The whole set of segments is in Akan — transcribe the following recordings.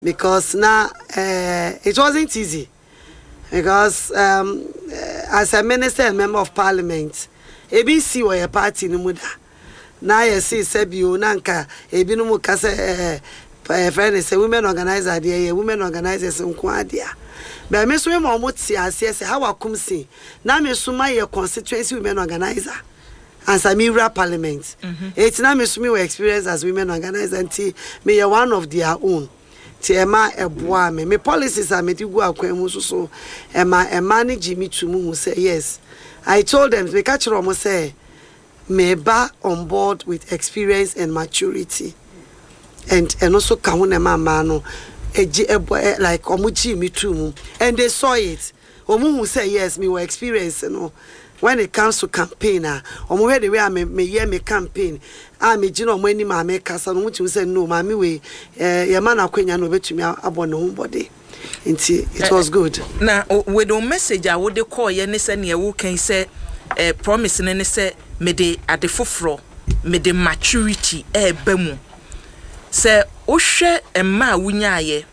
because now it wasn't easy. Because as a minister and member of parliament, ABC were a party no muda. Now you see Sebio Nanka, Ebino Mukasa, friend say women organizer, dear women organizers in Quadia. But Miss Women Mutsi, I say, how I come see. Now Miss Suma, your constituency women organizer. And Samira Parliament. It's now Miss me experience as women organizer until me one of their own. Tiema eboa me policies are made go akwemu so manage me to who say yes. I told them me catch them say me ba on board with experience and maturity. And also kahuna mama no like omuji me too, and they saw it. Omu who say yes me were experience no. When it comes to campaign, omo hear the way I me hear me campaign. Me gino mo ani ma me kasa no mutu say no ma me we ye man akwanya no betumi abɔ ne ho body. Nti it was good. Na with the message I would call ye ne say ne wo kan say promise ne say me de ade foforo me de maturity ba mu. Say wo hwɛ emma wunya aye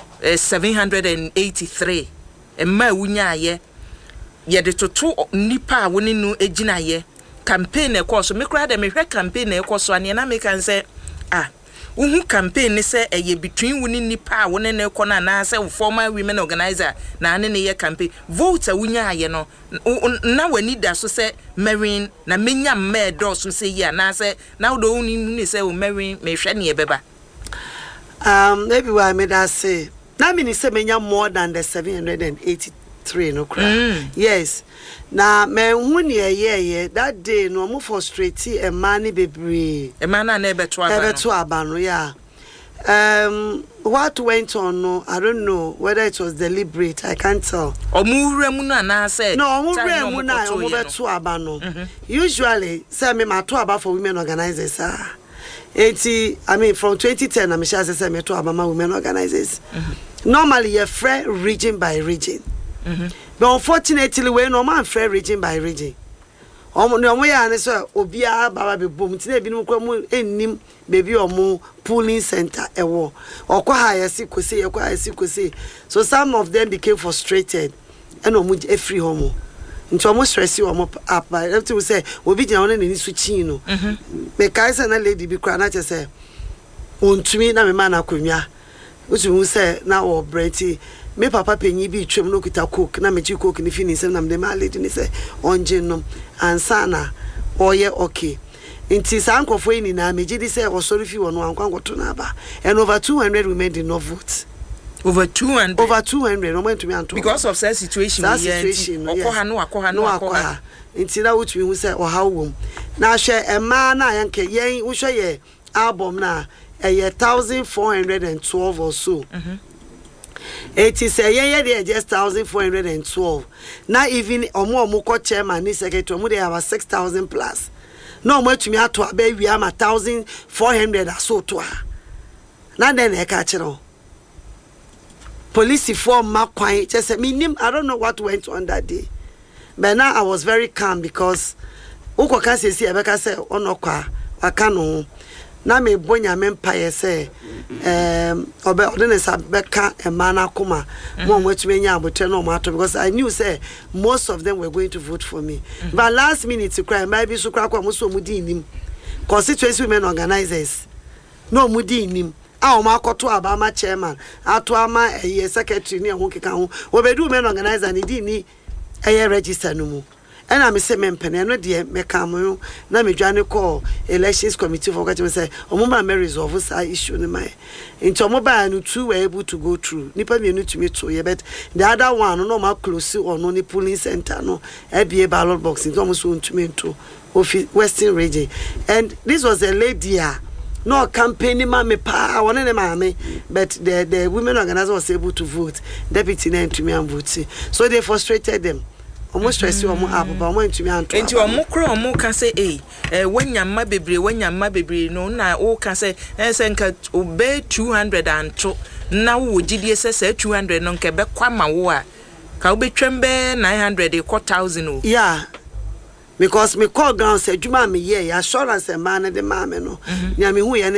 783 emma wunya aye ye de toto nipa woni no egina ye campaign e course me kra de me hwe campaign e course ane na me kan say uhu campaign say e between woni nipa woni na ekọ na say former women organizer na ane ne ye campaign vote wunya aye no na wani da so say marrying na menya me do so say ya na say na do ni say o marrying me hwe ne e beba maybe why me that say na me ni say menya more than the 783 no cry. Yes. Now me huni ye that day no mo frustrate e man ni bebre. E man na ebe to abano yeah. What went on no, I don't know whether it was deliberate, I can't tell. Omure mu na na say. No, omure mu na omo to abano. Usually say me ma to aba for women organizers ah. I mean from 2010 I me share say me to abama women organizers. Normally you free region by region. But unfortunately, we no man fair region by region. No ya ne so obia baba be bom ti na bi no kwa mu ennim baby omo pooling center ewo okwa ha yesi kwese so some of them became frustrated and omo free homo nti omo stress omo up by them to say obi gina wona ni suchi no me kai say na lady bi kra na che say ontumi na me ma na akonnwa usu say na wo brenti me papa penyi bi twem no kita coke na meji coke ni fini sem na me ma lady ni say onje no ansa na oye okay nti san kofo ni na meji di say osori fi wono ankwangoto na ba and over 200 women did not vote. Over 200 no went to me anto because of that situation okoha no nti na wutu hu say oha wom na hwe ema na yanke yen wo hwe ye album na 1412 or so. It is a year just 1412. Now even omo chairman ni secretary omo they have 6,000 plus. No more to me ato abe we am 1,400 so to. Now then e ka chiro. Police form makwan just me I don't know what went on that day. But now I was very calm because ukoka sesi ebeka say onokwa waka no na me bonya me mpaye say obe odinesa beka emana kuma mo nwetumi nya abotre no matter because I knew say most of them were going to vote for me. But last minute to cry maybe so cry kwa so mudi nim constituency women organizers no mudi nim a o makoto abama chairman ato ama secretary ni ho keka ho obedu women organizer ni di ni register no mu. And I say mempene no de me kam na me dwane call elections committee for what say omoma me resolve say issue ni mai into omoma no two were able to go through nipa me no to me to but the other one no ma close on no polling center no e be ballot box into almost to me to Western region. And this was a lady no campaign ma me pa won ne ma me but the women organizer was able to vote deputy name to me and vote so they frustrated them. Almost stress you omo ababa omo ntumi anto enti omo kro omo ka say wanyamma bebre no na o ka say say nka obe 200 anto na wo gidie say 200 no nka be kwama wo a ka obetwem be 900 1000 o yeah because me call ground say djuma me ye assurance man de ma me no nya me hu ye